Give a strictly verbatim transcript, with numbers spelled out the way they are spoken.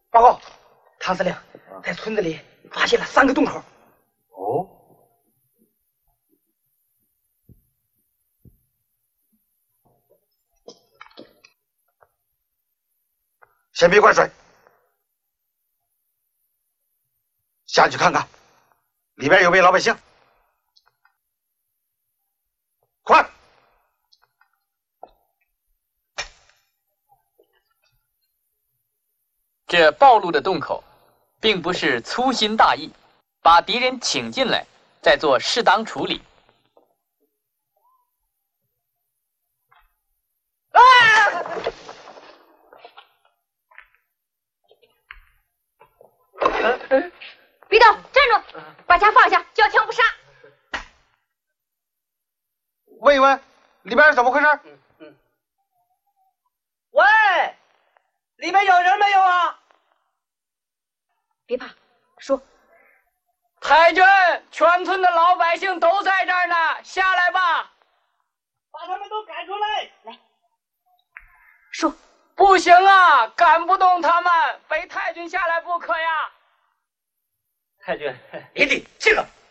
报告，唐司令，在村子里发现了三个洞口。 哦。先别灌水，下去看看，里边有没有老百姓。快！ 这暴露的洞口，并不是粗心大意，把敌人请进来，再做适当处理。 啊！ 别动，站住！把枪放下，交枪不杀。 问一问，里边是怎么回事？ 嗯嗯。喂，里面有人没有啊？ 别怕，说。 太君，全村的老百姓都在这儿呢，下来吧。 把他们都赶出来。 来，说。 不行啊，赶不动他们，非太君下来不可呀。 太君，你得这个